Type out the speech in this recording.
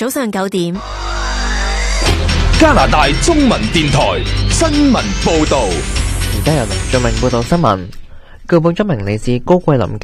早上9點。 加拿大中文電台新聞報道。 而家由林俊明報道新聞。據報一名嚟自高桂林